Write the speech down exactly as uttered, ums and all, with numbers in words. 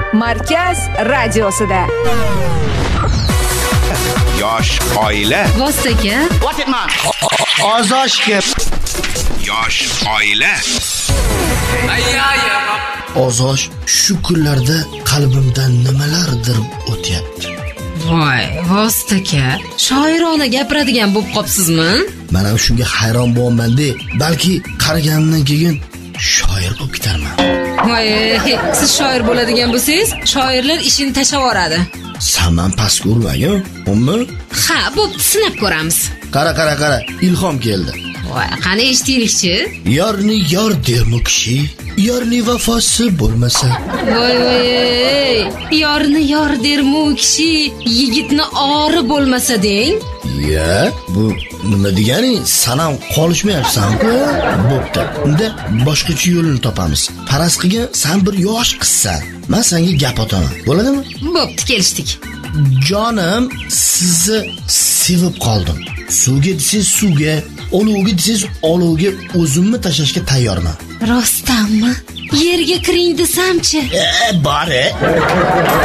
Markaz radiosida. Yosh oila. Vostaka. What it man? Ozoshga. Yosh oila. Ozosh, shu kunlarda qalbimdan nimalardir o'tyapti. Voy, Vostaka, shoirona gapiradigan bo'lib qopsizmi? Men ham shunga hayron bo'laman-da, balki qaragandan keyin shoir bo'lib ketarman. Voy, siz shoir bo'ladigan bo'lsangiz, shoirlar ishini tashlab yuboradi. Sen men past ko'rmagin, umi? Ha, bo'pti, sinab ko'ramiz. Qara, qara, qara, ilhom keldi. Voy, qani eshitaylikchi? Yorni yor dermi kishi, yorni vafosi bo'lmasa. Voy, voy, yorni yor dermi kishi, yigitni ori bo'lmasa deng. Ya, bu nima degani? Sanam qolishmayapsan-ku. Bo'pti. Unda boshqacha yo'lini topamiz. Faraz qilgan, sen bir yosh qizsan. Men senga gap otaman. Bo'ladimi? Bo'pti, kelishdik. Jonim, sizni sevib qoldim. Suvga desiz suvga, olovga desiz olovga o'zimni tashashga tayyorman. Rostdanmi? Yerga kiring desamchi. E, bari.